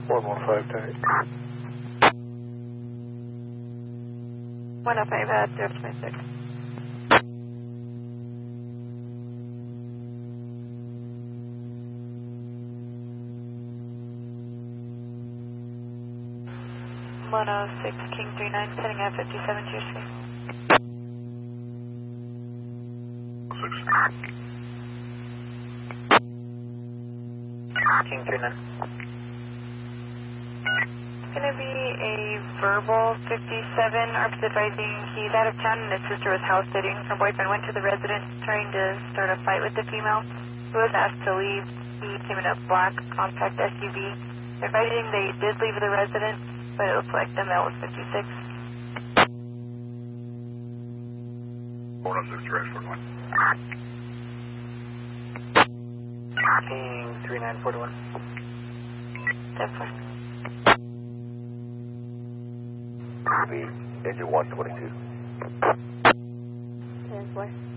115 tank. 105 at 026. King 39, sending at 57 to your screen. 6. King 39. It's going to be a verbal 57. ARP's advising he's out of town and his sister was house sitting. Her boyfriend went to the residence trying to start a fight with the female who was asked to leave. He came in a black compact SUV. They're advising they did leave the residence, but it looks like the male was 56. 106 trash 41. King 3941. Definitely. Engine 122. 10-4.